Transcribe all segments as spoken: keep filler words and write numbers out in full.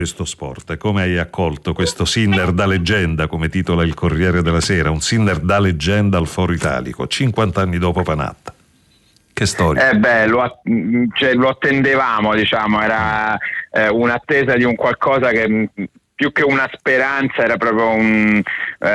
questo sport. E come hai accolto questo Sinner da leggenda, come titola il Corriere della Sera, un Sinner da leggenda al Foro Italico, cinquanta anni dopo Panatta? Che storia. Eh beh, lo, cioè, lo attendevamo, diciamo, era eh, un'attesa di un qualcosa che più che una speranza era proprio un,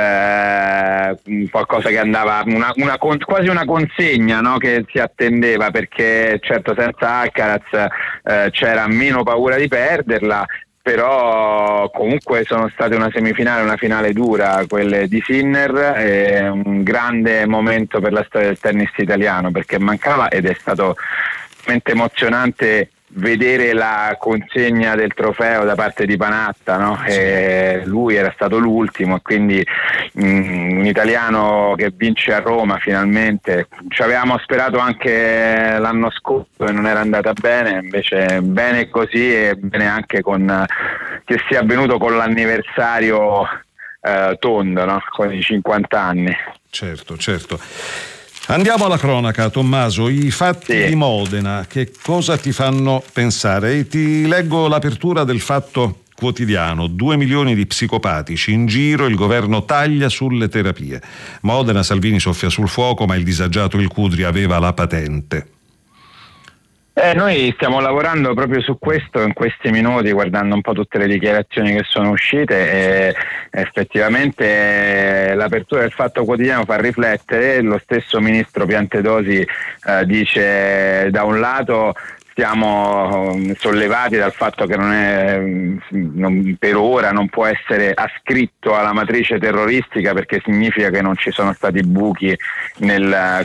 eh, un qualcosa che andava, una, una, quasi una consegna, no? Che si attendeva, perché certo senza Alcaraz eh, c'era meno paura di perderla, però comunque sono state una semifinale, una finale dura quelle di Sinner, è un grande momento per la storia del tennis italiano, perché mancava, ed è stato veramente emozionante vedere la consegna del trofeo da parte di Panatta, no? E lui era stato l'ultimo, e quindi mh, un italiano che vince a Roma finalmente. Ci avevamo sperato anche l'anno scorso e non era andata bene, invece bene così, e bene anche con che sia avvenuto con l'anniversario eh, tondo, no? Con i cinquanta anni. Certo, certo. Andiamo alla cronaca, Tommaso. I fatti sì. di Modena, che cosa ti fanno pensare? E ti leggo l'apertura del Fatto Quotidiano. Due milioni di psicopatici in giro, il governo taglia sulle terapie. Modena, Salvini soffia sul fuoco, ma il disagiato Il Cudri aveva la patente. Eh, noi stiamo lavorando proprio su questo in questi minuti, guardando un po' tutte le dichiarazioni che sono uscite, e effettivamente l'apertura del Fatto Quotidiano fa riflettere. Lo stesso ministro Piantedosi eh, dice, da un lato siamo sollevati dal fatto che non è, non, per ora non può essere ascritto alla matrice terroristica, perché significa che non ci sono stati buchi nel,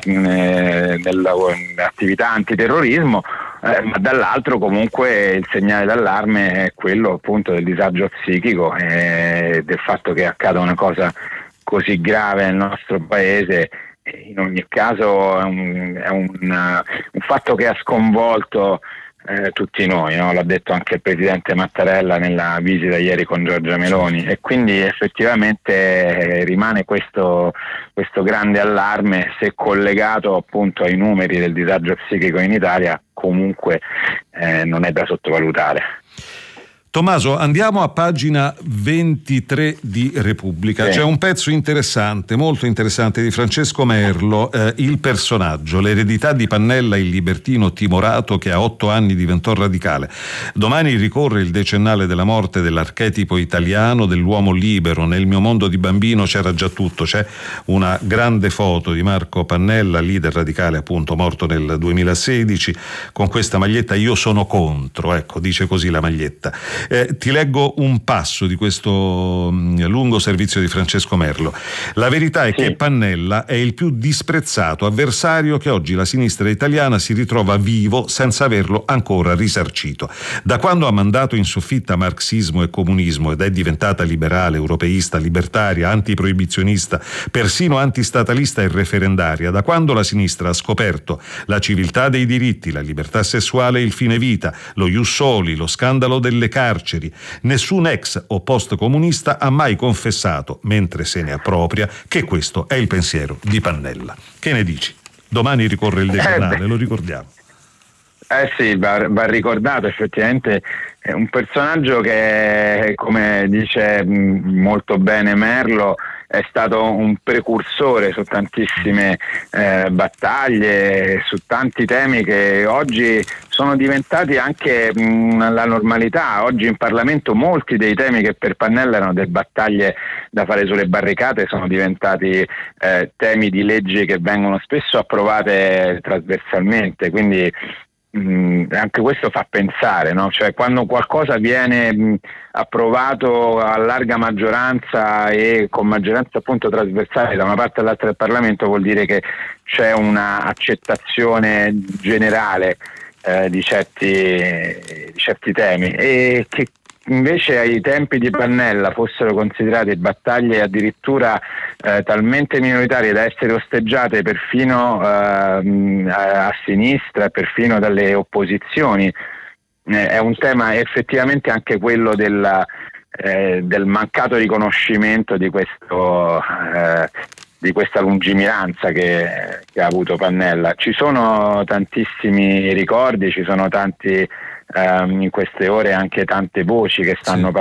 nell'attività antiterrorismo, eh, ma dall'altro comunque il segnale d'allarme è quello appunto del disagio psichico e del fatto che accada una cosa così grave nel nostro paese. In ogni caso è un, è un, un fatto che ha sconvolto eh, tutti noi, no? L'ha detto anche il presidente Mattarella nella visita ieri con Giorgia Meloni, e quindi effettivamente rimane questo, questo grande allarme, se collegato appunto ai numeri del disagio psichico in Italia, comunque eh, non è da sottovalutare. Tommaso, andiamo a pagina ventitré di Repubblica. C'è un pezzo interessante, molto interessante, di Francesco Merlo, eh, il personaggio, l'eredità di Pannella, il libertino timorato che a otto anni diventò radicale. Domani ricorre il decennale della morte dell'archetipo italiano, dell'uomo libero. Nel mio mondo di bambino c'era già tutto. C'è una grande foto di Marco Pannella, leader radicale appunto, morto nel duemilasedici, con questa maglietta "Io sono contro", ecco, dice così la maglietta. Eh, ti leggo un passo di questo mh, lungo servizio di Francesco Merlo. La verità è sì. che Pannella è il più disprezzato avversario che oggi la sinistra italiana si ritrova vivo senza averlo ancora risarcito. Da quando ha mandato in soffitta marxismo e comunismo ed è diventata liberale, europeista, libertaria, antiproibizionista, persino antistatalista e referendaria, da quando la sinistra ha scoperto la civiltà dei diritti, la libertà sessuale e il fine vita, lo ius soli, lo scandalo delle carceri, nessun ex o post comunista ha mai confessato, mentre se ne appropria, che questo è il pensiero di Pannella. Che ne dici? Domani ricorre il decennale, eh lo ricordiamo. Eh sì, va, va ricordato. Effettivamente è un personaggio che, come dice molto bene Merlo, è stato un precursore su tantissime eh, battaglie, su tanti temi che oggi sono diventati anche mh, la normalità. Oggi in Parlamento molti dei temi che per Pannella erano delle battaglie da fare sulle barricate sono diventati eh, temi di leggi che vengono spesso approvate trasversalmente, quindi mh, anche questo fa pensare, no? Cioè, quando qualcosa viene mh, approvato a larga maggioranza e con maggioranza appunto trasversale da una parte all'altra del Parlamento, vuol dire che c'è una accettazione generale eh, di certi di certi temi, e che invece ai tempi di Pannella fossero considerate battaglie addirittura eh, talmente minoritarie da essere osteggiate perfino eh, a sinistra, perfino dalle opposizioni. Eh, è un tema effettivamente anche quello della, eh, del mancato riconoscimento di questo eh, di questa lungimiranza che, che ha avuto Pannella. Ci sono tantissimi ricordi, ci sono tanti ehm, in queste ore anche tante voci che stanno sì.